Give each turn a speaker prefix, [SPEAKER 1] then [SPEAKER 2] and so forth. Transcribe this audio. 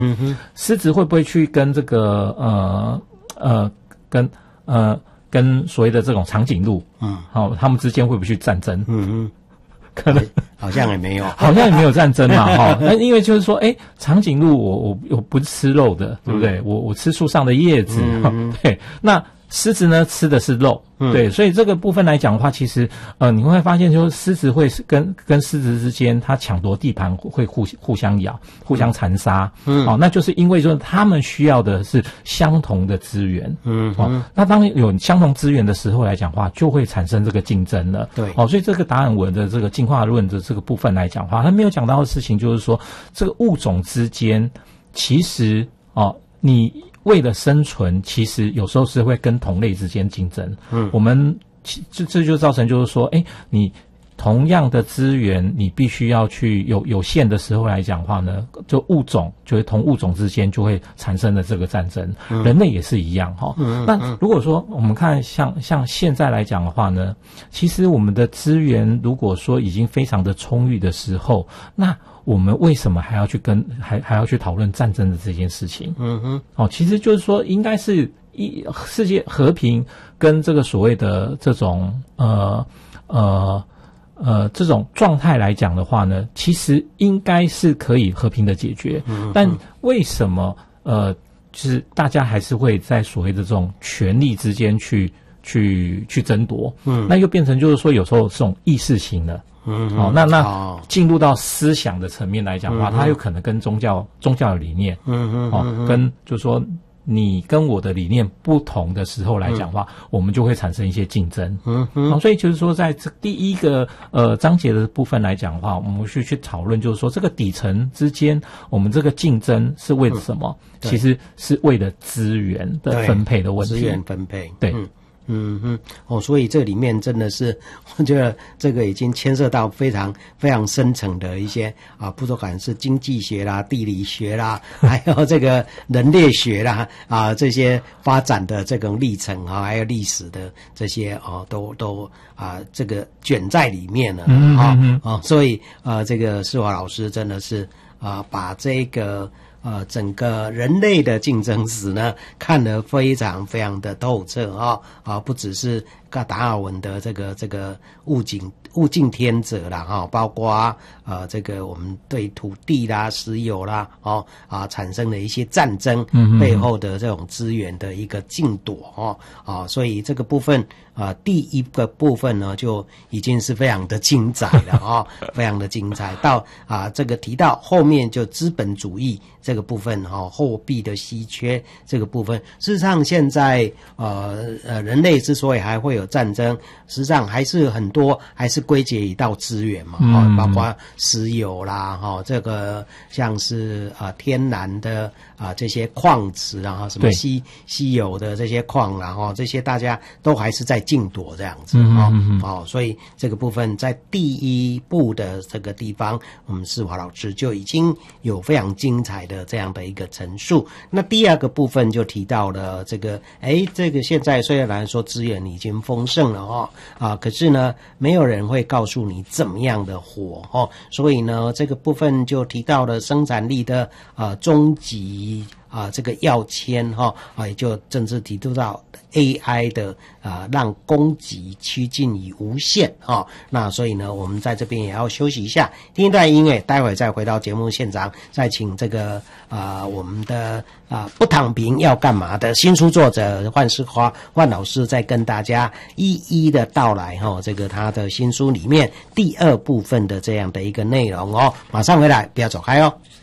[SPEAKER 1] 狮子会不会去跟这个跟所谓的这种长颈鹿，他们之间会不会去战争？可能
[SPEAKER 2] 好像也没有，
[SPEAKER 1] 好像也没有战争嘛，那因为就是说，长颈鹿我不是吃肉的，对不对？我吃树上的叶子，对，那狮子呢吃的是肉，对，所以这个部分来讲的话，其实你会发现，就是狮子会跟狮子之间，它抢夺地盘会互相咬、互相残杀，那就是因为说他们需要的是相同的资源，那当有相同资源的时候来讲的话，就会产生这个竞争了，
[SPEAKER 2] 对，
[SPEAKER 1] 所以这个达尔文的这个进化论的这个部分来讲的话，他没有讲到的事情就是说，这个物种之间其实你为了生存，其实有时候是会跟同类之间竞争。我们这就造成就是说，你同样的资源，你必须要去有限的时候来讲的话呢，就物种就会同物种之间就会产生的这个战争。人类也是一样那如果说我们看像现在来讲的话呢，其实我们的资源如果说已经非常的充裕的时候，那我们为什么还要去还要去讨论战争的这件事情？其实就是说，应该是世界和平跟这个所谓的这种这种状态来讲的话呢，其实应该是可以和平的解决。但为什么就是大家还是会在所谓的这种权力之间去争夺？那又变成就是说，有时候这种意识型的。那进入到思想的层面来讲的话，它有可能跟宗教的理念，跟就是说你跟我的理念不同的时候来讲的话，我们就会产生一些竞争。所以就是说，在这第一个章节的部分来讲的话，我们去讨论，就是说这个底层之间，我们这个竞争是为了什么？其实是为了资源的分配的问题。
[SPEAKER 2] 资源分配，
[SPEAKER 1] 对。
[SPEAKER 2] 所以这里面真的是，我觉得这个已经牵涉到非常非常深层的一些不管是经济学啦、地理学啦，还有这个人类学啦这些发展的这种历程还有历史的这些都这个卷在里面了所以这个世华老师真的是把这个整个人类的竞争史呢，看得非常非常的透彻不只是达尔文的这个物竞天择啦包括这个我们对土地啦、石油啦产生的一些战争背后的这种资源的一个竞夺所以这个部分第一个部分呢就已经是非常的精彩了非常的精彩到这个提到后面就资本主义这个部分货币的稀缺这个部分，事实上现在人类之所以还会有战争，实际上还是很多还是归结于到资源嘛包括石油啦这个像是天然的这些矿池什么稀有的这些矿这些大家都还是在竞夺这样子所以这个部分在第一步的这个地方，我们世华老师就已经有非常精彩的这样的一个陈述。那第二个部分就提到了这个这个现在虽然说资源已经丰盛了可是呢没有人会告诉你怎么样的活所以呢这个部分就提到了生产力的终极这个要签也就正式提出到 AI 的让供给趋近于无限那所以呢我们在这边也要休息一下，听一段音乐，待会再回到节目现场，再请这个我们的不躺平要干嘛的新书作者万世华万老师再跟大家一一的道来这个他的新书里面第二部分的这样的一个内容马上回来，不要走开